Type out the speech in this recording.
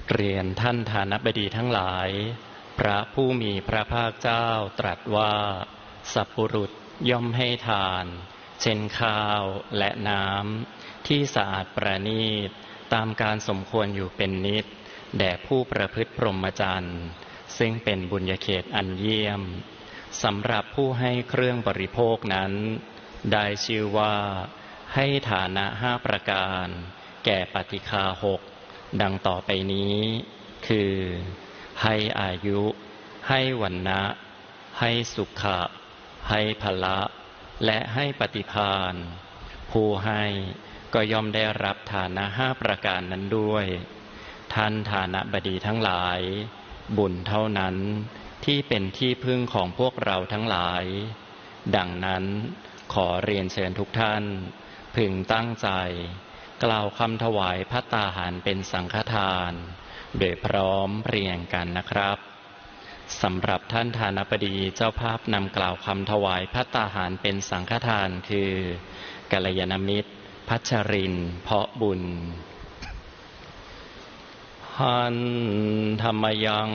เรียนท่านฐานบดีทั้งหลายพระผู้มีพระภาคเจ้าตรัสว่าสัพพุรุษย่อมให้ทานเช่นข้าวและน้ำที่สะอาดประณีตตามการสมควรอยู่เป็นนิจแด่ผู้ประพฤติพรหมจรรย์ซึ่งเป็นบุญญาเขตอันเยี่ยมสำหรับผู้ให้เครื่องบริโภคนั้นได้ชื่อว่าให้ฐานะ5ประการแก่ปฏิฆา6ดังต่อไปนี้คือให้อายุให้วรรณะให้สุขะให้พละและให้ปฏิภาณผู้ให้ก็ย่อมได้รับฐานะ5ประการนั้นด้วยท่านฐานะบดีทั้งหลายบุญเท่านั้นที่เป็นที่พึ่งของพวกเราทั้งหลายดังนั้นขอเรียนเชิญทุกท่านพึงตั้งใจกล่าวคำถวายภัตตาหารเป็นสังฆทานโดยพร้อมเพรียงกันนะครับสำหรับท่านฐานะบดีเจ้าภาพนำกล่าวคำถวายภัตตาหารเป็นสังฆทานคือกัลยาณมิตรพัชรินทร์เพาะบุญหันธรรมยัง